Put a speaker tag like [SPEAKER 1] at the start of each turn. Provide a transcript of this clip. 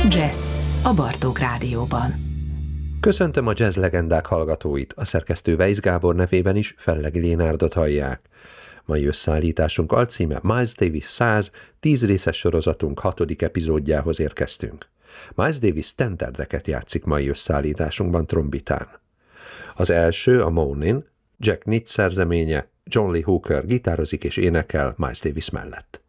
[SPEAKER 1] Jazz a Bartók Rádióban.
[SPEAKER 2] Köszöntöm a jazz legendák hallgatóit, a szerkesztő Weisz Gábor nevében is Fellegi Lénárdot hallják. Mai összeállításunk alcíme Miles Davis 100, 10 részes sorozatunk 6. epizódjához érkeztünk. Miles Davis standardeket játszik mai összeállításunkban trombitán. Az első, a Moanin', Jack Nitt szerzeménye, John Lee Hooker gitározik és énekel Miles Davis mellett.